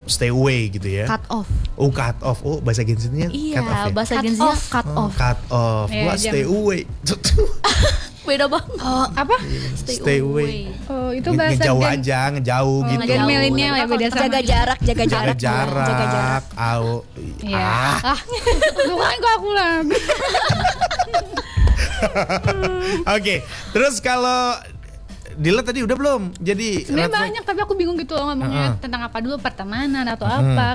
stay away gitu ya. Cut off. Oh, cut off. Oh, bahasa Gen Z-nya Iya, cut off ya. bahasa Cut Gen Z-nya off. cut off. Cut off. Iya, Gua stay away. Beda banget. Apa? Stay away. Oh, itu bahasa Ngejauh Gen- aja, ngejauh gitu. Gen milenial ya, beda sama Jaga jarak, jaga Jaga jarak. jarak. Jaga jarak. Iya. Ah. Bukan kok aku lah. Oke, terus kalau Dila tadi udah belum? Jadi Sebenarnya red flag. banyak tapi aku bingung gitu loh ngomongnya tentang apa dulu, pertemanan atau apa.